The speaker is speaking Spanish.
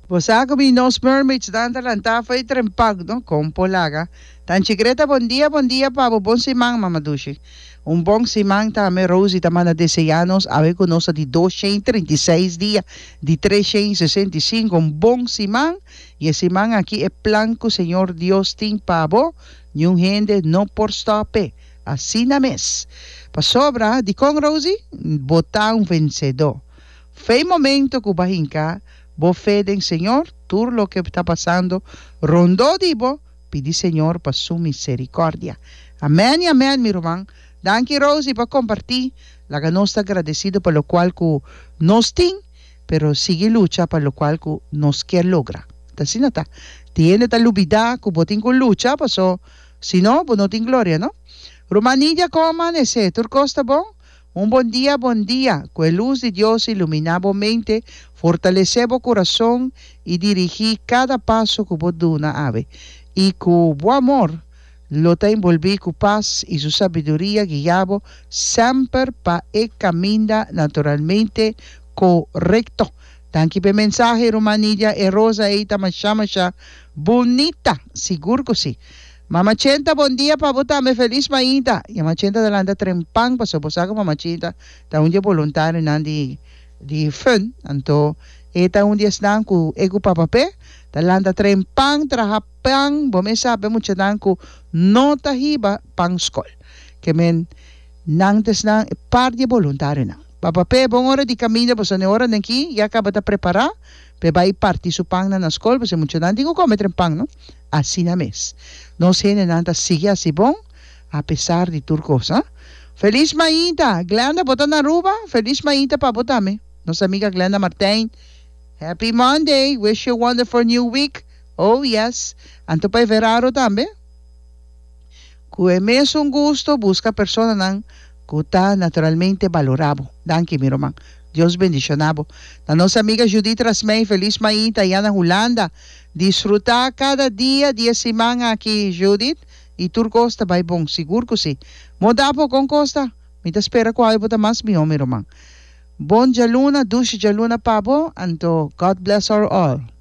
Bosa kami nos mermaids dan talanta fay trempag no con polaga. Tan chikreta bon dia pa bon simang mamadushi. Un bom simang tame Rosie tamana de anos ave conosa di 236 dias di 365 un bom simang e simang aqui é planco Senhor Deus tem pabo nyung gente no por stope assim na mes. Pa sobra di con Rosie botar un vencedor. Fei momento que bahinka bo fede en Señor, tú lo que está pasando, rondó dibo, pidi Señor para su misericordia. Amén y amén, mi hermano. Danke Rosie para compartir, la que no está agradecido por lo cual que nos tiene, pero sigue lucha por lo cual que nos quiere logra. Así no está. Tiene tal lubida que botín con lucha, pasó, si no, pues no tiene gloria, ¿no? Romanilla, ¿cómo amanece? ¿Turcosta bon? Un buen día, que la luz de Dios iluminaba mente, fortaleceba corazón y dirigí cada paso que vos duna ave. Y con buen amor lo te envolví con paz y su sabiduría guiaba siempre para el camino naturalmente correcto. Tanque pe mensaje, Romanilla, e Rosa, eita, masha, bonita, seguro que sí. Mama Chenta, bom dia para botar-me feliz mainda. E a Mama Chenta da landa trempang para so bosaga Mama Chenta, da um dia voluntário nan di fun, anto eta um dia sdan ku ego papape, da landa trempang trahapang, bome sabe mucha dan ku nota hiba pang skol. Que men nang tesdan par dia voluntário nang. Papape bom hora di caminho, bosa ne hora naki, ya acaba de preparar, pe vai parti su pang na skol, bosa mucha dan digo come trempang, no? Así na mes. No sé, nada sigue así bon, a pesar de turcosa. Feliz Maíta, Glenda, bota na ruba. Feliz Maíta para botarme. Nossa amiga Glenda Martin. Happy Monday. Wish you a wonderful new week. Oh, yes. Anto pa verano también. Que es un gusto, busca persona nan que está naturalmente valorado. Danke, mi román. Dios bendicionado. La nossa amiga Judith Rasmei, feliz Maíta, allá na Holanda. Disfrutar cada dia semana aqui, Judith. E tur Costa vai bom, seguro que sim. Modapo com Costa. Me te espera com a bota mais meu, meu irmão. Bom dia luna, duche dia luna pabo. Anto, God bless our all.